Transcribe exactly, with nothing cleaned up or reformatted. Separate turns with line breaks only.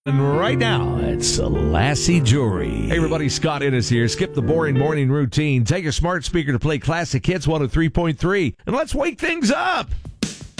And right now, it's Lassie Jewelry. Hey everybody, Scott Innes here. Skip the boring morning routine. Take your smart speaker to play classic hits one oh three point three. And let's wake things up.